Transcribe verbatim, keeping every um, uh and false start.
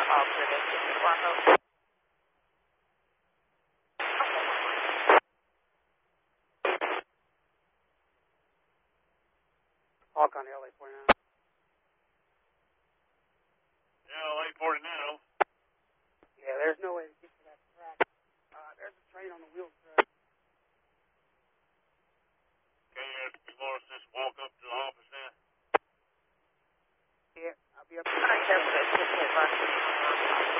all clear this two three Bravo. Hawk on the L A forty-nine.